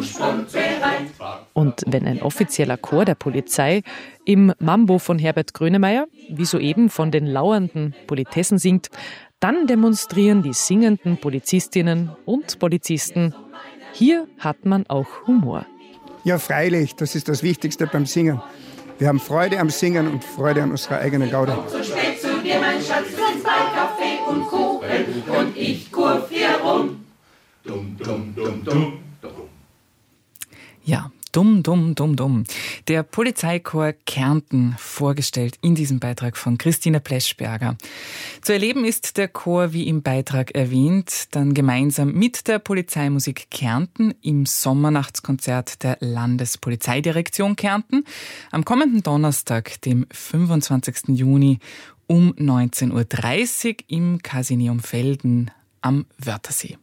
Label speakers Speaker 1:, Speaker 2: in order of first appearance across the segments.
Speaker 1: sprungbereit.
Speaker 2: Und wenn ein offizieller Chor der Polizei im Mambo von Herbert Grönemeyer, wie soeben von den lauernden Politessen singt, dann demonstrieren die singenden Polizistinnen und Polizisten. Hier hat man auch Humor.
Speaker 3: Ja, freilich, das ist das Wichtigste beim Singen. Wir haben Freude am Singen und Freude an unserer eigenen Gaude.
Speaker 1: So spät zu dir, mein Schatz, trink bei Kaffee und Kuchen und ich kurv hier rum. Dumm, dumm, dumm, dumm, dumm.
Speaker 4: Ja, dumm, dumm, dumm, dumm. Der Polizeichor Kärnten, vorgestellt in diesem Beitrag von Christine Pleschberger. Zu erleben ist der Chor, wie im Beitrag erwähnt, dann gemeinsam mit der Polizeimusik Kärnten im Sommernachtskonzert der Landespolizeidirektion Kärnten am kommenden Donnerstag, dem 25. Juni um 19.30 Uhr im Casineum Velden am Wörthersee.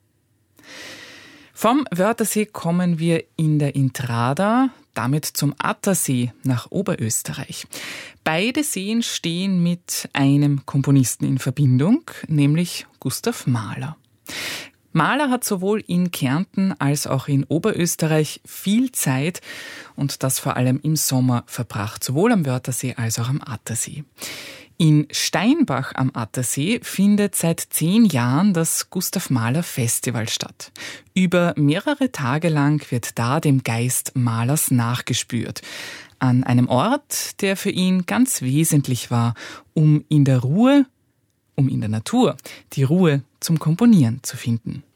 Speaker 4: Vom Wörthersee kommen wir in der Intrada, damit zum Attersee nach Oberösterreich. Beide Seen stehen mit einem Komponisten in Verbindung, nämlich Gustav Mahler. Mahler hat sowohl in Kärnten als auch in Oberösterreich viel Zeit und das vor allem im Sommer verbracht, sowohl am Wörthersee als auch am Attersee. In Steinbach am Attersee findet seit 10 Jahren das Gustav Mahler Festival statt. Über mehrere Tage lang wird da dem Geist Mahlers nachgespürt. An einem Ort, der für ihn ganz wesentlich war, um in der Natur, die Ruhe zum Komponieren zu finden.